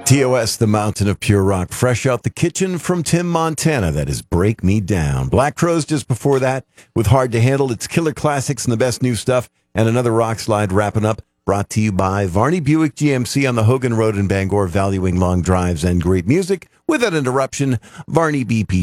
TOS, the mountain of pure rock, fresh out the kitchen from Tim Montana. That is Break Me Down. Black Crowes just before that with Hard to Handle. It's killer classics and the best new stuff. And another rock slide wrapping up, brought to you by Varney Buick GMC on the Hogan Road in Bangor, valuing long drives and great music. With an interruption, Varney BP